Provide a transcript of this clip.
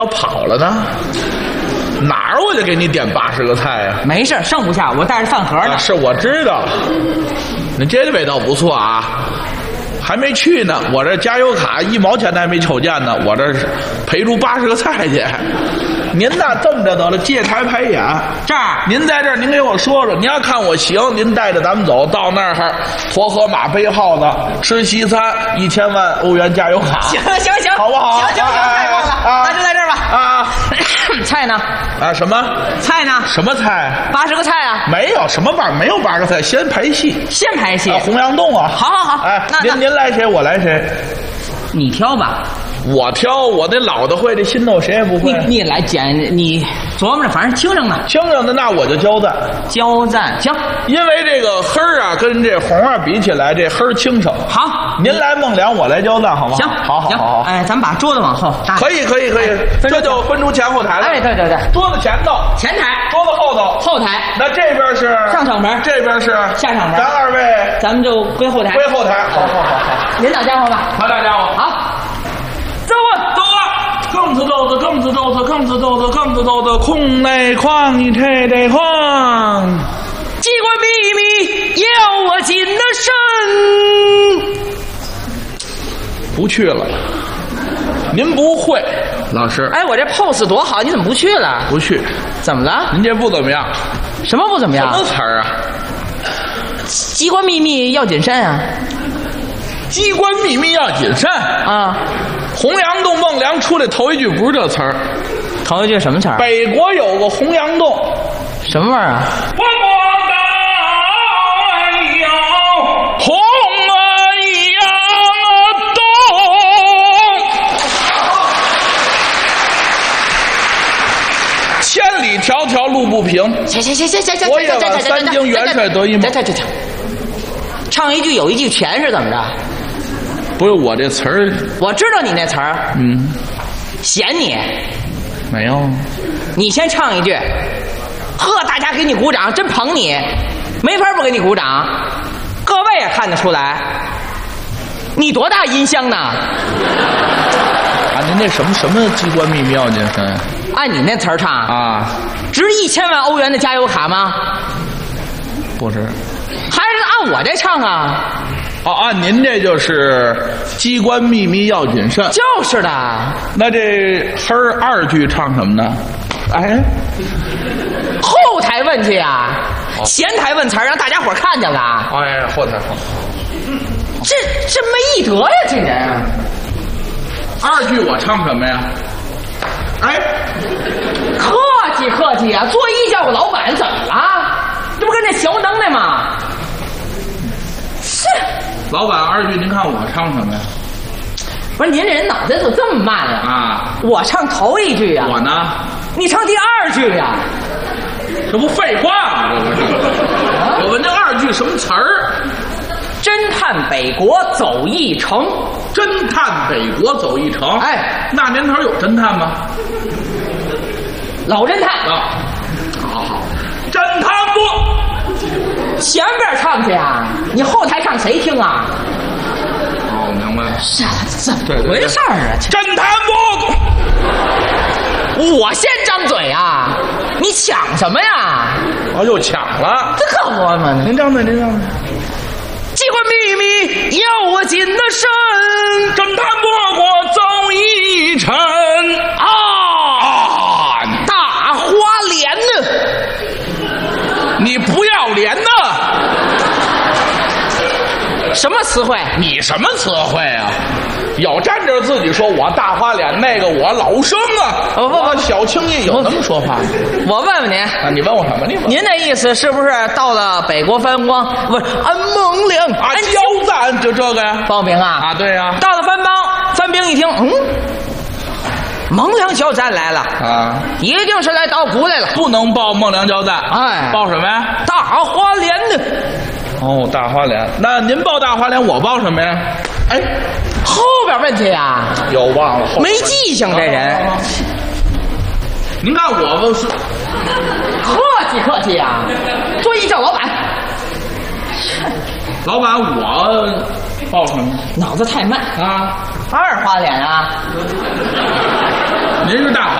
要跑了呢？哪儿我就给你点80个菜呀？ 没事，剩不下，我带着饭盒呢。 是我知道，你这位倒不错啊。还没去呢，我这加油卡1毛钱还没瞅见呢，我这是赔出80个菜去。您呢这么着得了，借台排演这儿， 您在这儿，您给我说说，您要看我行，您带着咱们走到那儿，驮河马背耗子吃西餐，1000万欧元加油卡。 行， 好不好？ 行，太棒了，那就在这儿吧。 啊， 菜呢？ 啊，什么菜呢？ 什么菜 ？80个菜啊？ 没有什么没有80个菜，先排戏。 先排戏。 洪阳洞啊。 好。 哎，您来谁，我来谁？ 你挑吧。 我挑，我那老的会，这新的我谁也不会。 你来捡，你琢磨着，反正清正的。 清正的，那我就交赞。 交赞，行。 因为这个黑儿啊，跟这红啊比起来，这黑儿轻省。 好， 您来孟良，我来交赞，好吗？ 行，好。哎，咱们把桌子往后搭。 可以，这就分出前后台了。 哎，对， 桌子前头， 前台； 桌子后头， 后台。 那这边是上场门， 这边是下场门。 咱2位， 咱们就归后台。 归后台。好。 您打家伙吧。 好，打家伙。 好。 走啊！更子豆子，空内框你这得框。 机关秘密要我紧的身。 不去了，您不会，老师。 哎，我这 pose 多好，你怎么不去了？ 不去， 怎么了？ 您这不怎么样？ 什么不怎么样？ 什么词儿啊？ 机关秘密要谨慎啊！ 机关秘密要谨慎啊！ 洪阳洞孟良出来头一句不是这词儿， 头一句什么词儿？ 北国有个洪阳洞， 什么味儿啊？ 我国有洪阳洞，千里迢迢路不平。 行， 我也往3京元帅得一梦。 唱一句有一句全是怎么着？ 不是我这词儿， 我知道你那词儿。嫌你没有？ 你先唱一句，呵，大家给你鼓掌，真捧你，没法不给你鼓掌。各位也看得出来，你多大音箱呢？ 啊，您那什么机关秘密要谨慎？ 按你那词儿唱啊， 值1000万欧元的加油卡吗？ 不是， 还是按我这唱啊？ 哦，按您这就是机关秘密要谨慎。 就是的。 那这黑儿2句唱什么呢？哎， 后台问去呀，前台问词儿，让大家伙看见了。 哎，后台。 这没德呀，这人啊 ！2句我唱什么呀？哎， 客气啊！做一叫个老板怎么了？这不跟那小能耐吗？是。 老板2句，您看我唱什么呀？ 不是，您这人脑袋怎么这么慢呀？ 啊！ 我唱头一句呀。 我呢？ 你唱第2句呀。 这不废话吗？这不是。我问这2句什么词儿？ 侦探北国走一程。 侦探北国走一程。 哎， 那年头有侦探吗？ 老侦探啊。好，侦探部。 前边唱去啊，你后台唱谁听啊？ 哦，明白了。 是怎么回事啊？ 侦探部，我先张嘴啊！你抢什么呀？ 哦，又抢了， 这可不嘛！ 您张嘴。 机关秘密要我谨的慎， 侦探不过走一程啊！ 大花脸呢？ 你不要脸呢？ 什么词汇？ 你什么词汇啊？有站着自己说我大花脸，那个我老生啊！ 不， 小青叶有那么说话？ 我问问您啊，你问我什么？您那意思是不是到了北国藩邦，不是按孟良啊？交赞就这个呀？ 报名啊？ 啊，对呀。 到了藩邦，藩兵一听，孟良交赞来了啊，一定是来捣鼓来了， 不能报孟良交赞。 哎， 报什么呀？ 大花脸呢？ 哦，大花脸。那您报大花脸，我报什么呀？哎， 后边问去呀？ 有忘了， 没记性这人。 您看我不是客气呀，做一叫老板。 老板，我报什么？ 脑子太慢啊！ 二花脸啊！ 您是大